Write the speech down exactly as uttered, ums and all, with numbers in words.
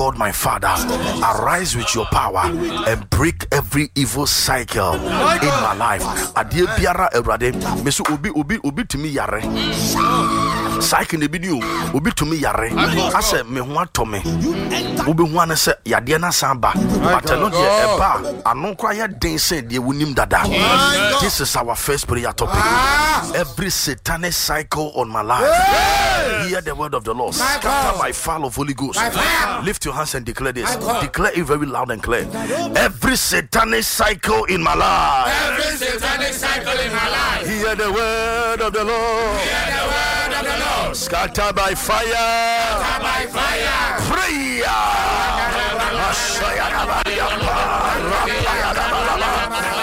God my Father, arise with your power and break every evil cycle in my life. Adie biara Ewurade, me so obi obi obi tumi yare. Cycle ne bi ni obi tumi yare. Ase me ho atome. Obi ho an se yade na san ba. But no de eba ano kwa ya den se de wonim dada. This is our first prayer topic. Every satanic cycle on my life. Hear the word of the Lord. Scatter by fire of Holy Ghost. Lift your hands and declare this. Declare it very loud and clear. Every satanic cycle in my life. Every satanic cycle in my life. Hear the word of the Lord. Hear the word of the Lord. Scatter by fire. Scatter by fire. Prayer.